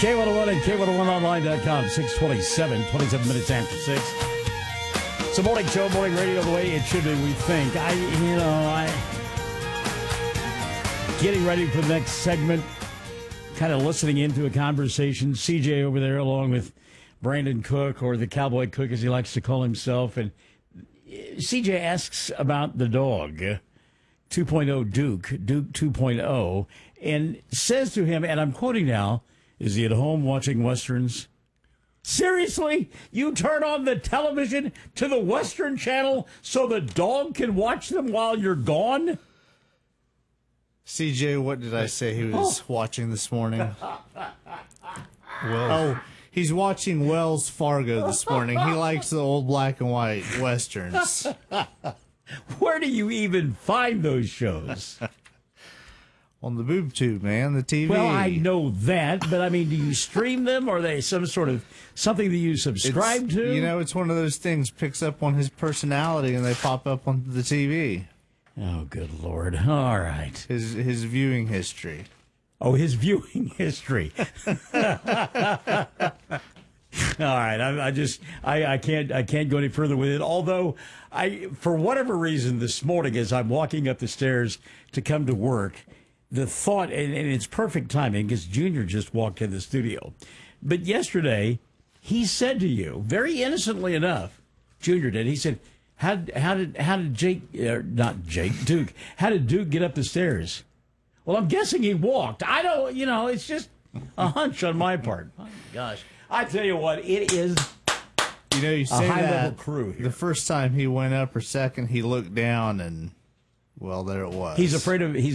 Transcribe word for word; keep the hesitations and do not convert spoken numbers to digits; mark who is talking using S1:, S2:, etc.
S1: K one oh one and K one oh one online dot com, six twenty-seven, twenty-seven minutes after six. It's a morning show, morning radio, the way it should be, we think. I, you know, I... Getting ready for the next segment, kind of listening into a conversation. C J over there, along with Brandon Cook, or the Cowboy Cook, as he likes to call himself. And C J asks about the dog, two point oh Duke, Duke two point oh, and says to him, and I'm quoting now, is he at home watching Westerns? Seriously? You turn on the television to the Western channel so the dog can watch them while you're gone?
S2: C J, what did I say he was oh. watching this morning? Well, oh, he's watching Wells Fargo this morning. He likes the old black and white Westerns.
S1: Where do you even find those shows?
S2: On the boob tube, man, the T V.
S1: Well, I know that, but I mean, do you stream them, or are they some sort of something that you subscribe
S2: it's,
S1: to?
S2: You know, it's one of those things, picks up on his personality, and they pop up on the T V.
S1: Oh, good Lord. All right.
S2: His his viewing history.
S1: Oh, his viewing history. All right, I, I just I, I can't I can't go any further with it. Although I, for whatever reason, this morning as I'm walking up the stairs to come to work, the thought, and, and it's perfect timing because Junior just walked in the studio. But yesterday, he said to you, very innocently enough, Junior did. He said, "How how did how did Jake uh, not Jake Duke? How did Duke get up the stairs?" Well, I'm guessing he walked. I don't, you know, it's just a hunch on my part. Oh, my gosh. I tell you what, it is
S2: you know, you say
S1: a high-level
S2: that
S1: crew here.
S2: The first time he went up or second, he looked down and, well, there it was.
S1: He's afraid of... He's